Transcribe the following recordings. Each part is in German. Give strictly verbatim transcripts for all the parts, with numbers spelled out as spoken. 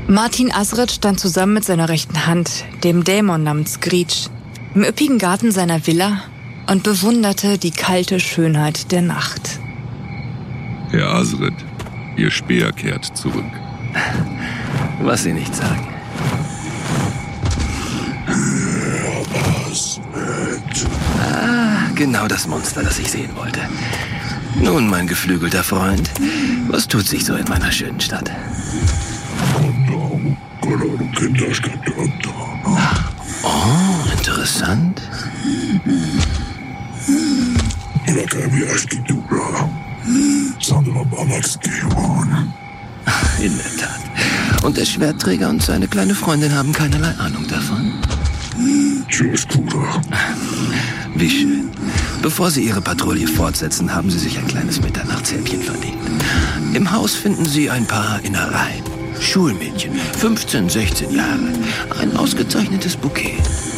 Martin Azred stand zusammen mit seiner rechten Hand, dem Dämon namens Screech, im üppigen Garten seiner Villa und bewunderte die kalte Schönheit der Nacht. Herr Azred, Ihr Speer kehrt zurück. Was Sie nicht sagen. Ah, genau das Monster, das ich sehen wollte. Nun, mein geflügelter Freund, was tut sich so in meiner schönen Stadt? Oh, interessant. In der Tat. Und der Schwertträger und seine kleine Freundin haben keinerlei Ahnung davon. Wie schön. Bevor Sie Ihre Patrouille fortsetzen, haben Sie sich ein kleines Mitternachtshäppchen verdient. Im Haus finden Sie ein paar Innereien. Schulmädchen, fünfzehn, sechzehn Jahre. Ein ausgezeichnetes Bouquet.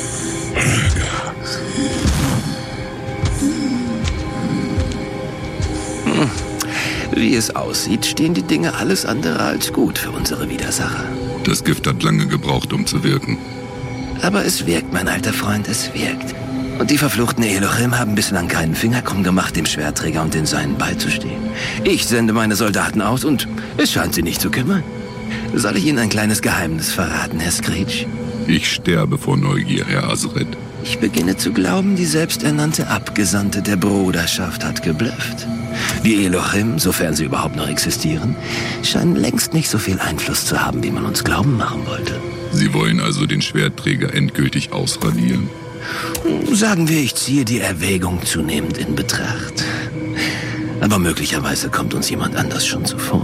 Hm. Wie es aussieht, stehen die Dinge alles andere als gut für unsere Widersacher. Das Gift hat lange gebraucht, um zu wirken. Aber es wirkt, mein alter Freund, es wirkt. Und die verfluchten Elohim haben bislang keinen Finger krumm gemacht, dem Schwertträger und den Seinen beizustehen. Ich sende meine Soldaten aus und es scheint sie nicht zu kümmern. Soll ich Ihnen ein kleines Geheimnis verraten, Herr Screech? Ich sterbe vor Neugier, Herr Azred. Ich beginne zu glauben, die selbsternannte Abgesandte der Bruderschaft hat geblufft. Die Elohim, sofern sie überhaupt noch existieren, scheinen längst nicht so viel Einfluss zu haben, wie man uns glauben machen wollte. Sie wollen also den Schwertträger endgültig ausradieren? Sagen wir, ich ziehe die Erwägung zunehmend in Betracht. Aber möglicherweise kommt uns jemand anders schon zuvor.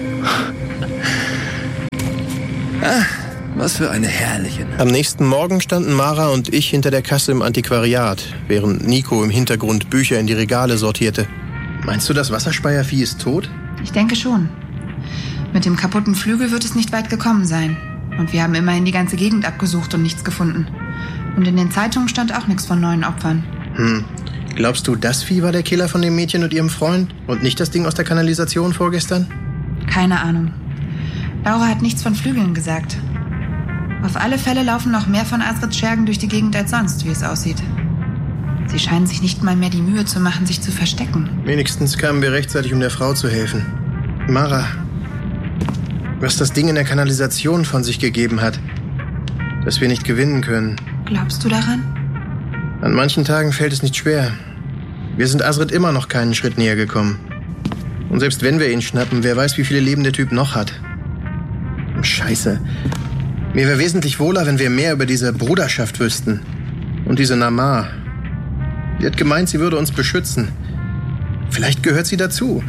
Ah, was für eine herrliche Nacht. Am nächsten Morgen standen Mara und ich hinter der Kasse im Antiquariat, während Nico im Hintergrund Bücher in die Regale sortierte. Meinst du, das Wasserspeiervieh ist tot? Ich denke schon. Mit dem kaputten Flügel wird es nicht weit gekommen sein. Und wir haben immerhin die ganze Gegend abgesucht und nichts gefunden. Und in den Zeitungen stand auch nichts von neuen Opfern. Hm. Glaubst du, das Vieh war der Killer von dem Mädchen und ihrem Freund? Und nicht das Ding aus der Kanalisation vorgestern? Keine Ahnung. Laura hat nichts von Flügeln gesagt. Auf alle Fälle laufen noch mehr von Azreds Schergen durch die Gegend als sonst, wie es aussieht. Sie scheinen sich nicht mal mehr die Mühe zu machen, sich zu verstecken. Wenigstens kamen wir rechtzeitig, um der Frau zu helfen. Mara, was das Ding in der Kanalisation von sich gegeben hat, dass wir nicht gewinnen können. Glaubst du daran? An manchen Tagen fällt es nicht schwer. Wir sind Azred immer noch keinen Schritt näher gekommen. Und selbst wenn wir ihn schnappen, wer weiß, wie viele Leben der Typ noch hat. Scheiße. Mir wäre wesentlich wohler, wenn wir mehr über diese Bruderschaft wüssten. Und diese Namar. Sie hat gemeint, sie würde uns beschützen. Vielleicht gehört sie dazu.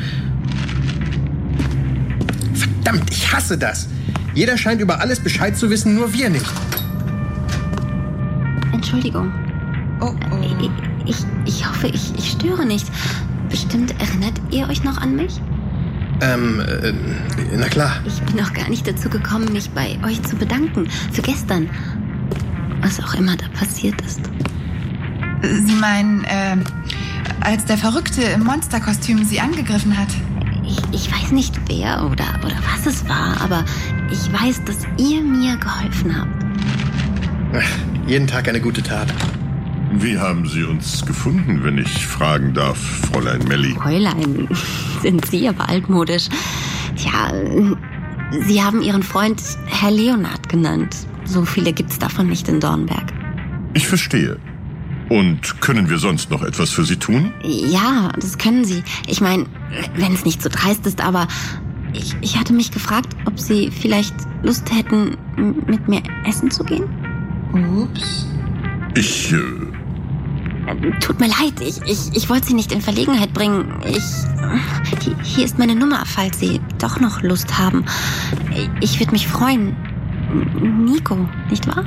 Verdammt, ich hasse das. Jeder scheint über alles Bescheid zu wissen, nur wir nicht. Entschuldigung. Oh, oh. Ich, ich hoffe, ich, ich störe nicht. Bestimmt erinnert ihr euch noch an mich? Ähm, äh, na klar. Ich bin noch gar nicht dazu gekommen, mich bei euch zu bedanken. Für gestern. Was auch immer da passiert ist. Sie meinen, äh, als der Verrückte im Monsterkostüm Sie angegriffen hat? Ich, ich weiß nicht, wer oder, oder was es war, aber ich weiß, dass ihr mir geholfen habt. Ach, jeden Tag eine gute Tat. Wie haben Sie uns gefunden, wenn ich fragen darf, Fräulein Melli? Fräulein, sind Sie aber altmodisch. Tja, Sie haben Ihren Freund Herr Leonard genannt. So viele gibt's davon nicht in Dornberg. Ich verstehe. Und können wir sonst noch etwas für Sie tun? Ja, das können Sie. Ich meine, wenn es nicht so dreist ist, aber ich, ich hatte mich gefragt, ob Sie vielleicht Lust hätten, mit mir essen zu gehen? Ups. Ich, äh... Tut mir leid, ich, ich, ich wollte Sie nicht in Verlegenheit bringen. Ich... Hier ist meine Nummer, falls Sie doch noch Lust haben. Ich würde mich freuen. Nico, nicht wahr?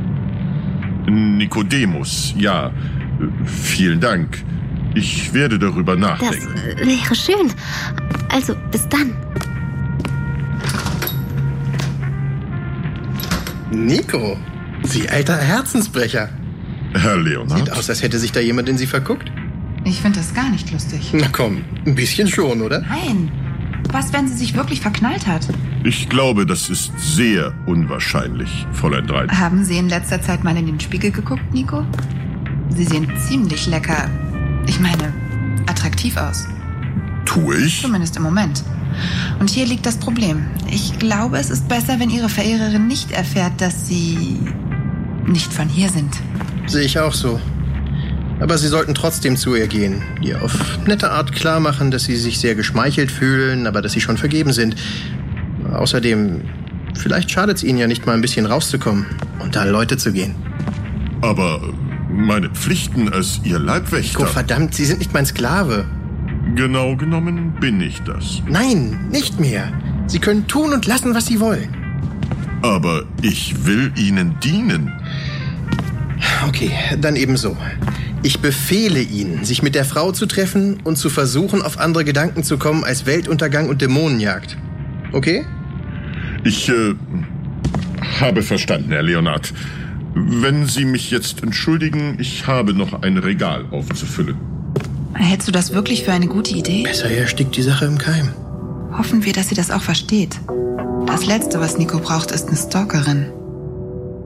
Nikodemus, ja. Vielen Dank. Ich werde darüber nachdenken. Das wäre schön. Also, bis dann. Nico, Sie alter Herzensbrecher. Herr Leonard? Sieht aus, als hätte sich da jemand in Sie verguckt. Ich finde das gar nicht lustig. Na komm, ein bisschen schon, oder? Nein. Was, wenn sie sich wirklich verknallt hat? Ich glaube, das ist sehr unwahrscheinlich, Fräulein Drein. Haben Sie in letzter Zeit mal in den Spiegel geguckt, Nico? Sie sehen ziemlich lecker, ich meine, attraktiv aus. Tue ich? Zumindest im Moment. Und hier liegt das Problem. Ich glaube, es ist besser, wenn Ihre Verehrerin nicht erfährt, dass Sie nicht von hier sind. Sehe ich auch so. Aber Sie sollten trotzdem zu ihr gehen. Ihr auf nette Art klar machen, dass Sie sich sehr geschmeichelt fühlen, aber dass Sie schon vergeben sind. Außerdem, vielleicht schadet es Ihnen ja nicht mal ein bisschen rauszukommen und da Leute zu gehen. Aber meine Pflichten als Ihr Leibwächter... Oh, verdammt, Sie sind nicht mein Sklave. Genau genommen bin ich das. Nein, nicht mehr. Sie können tun und lassen, was Sie wollen. Aber ich will Ihnen dienen. Okay, dann ebenso. Ich befehle Ihnen, sich mit der Frau zu treffen und zu versuchen, auf andere Gedanken zu kommen als Weltuntergang und Dämonenjagd. Okay? Ich äh, habe verstanden, Herr Leonard. Wenn Sie mich jetzt entschuldigen, ich habe noch ein Regal aufzufüllen. Hältst du das wirklich für eine gute Idee? Besser erstickt die Sache im Keim. Hoffen wir, dass sie das auch versteht. Das Letzte, was Nico braucht, ist eine Stalkerin.